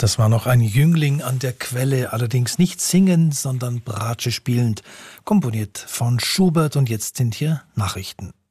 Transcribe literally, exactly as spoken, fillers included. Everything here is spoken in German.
Das war noch ein Jüngling an der Quelle, allerdings nicht singend, sondern Bratsche spielend, komponiert von Schubert. Und jetzt sind hier Nachrichten.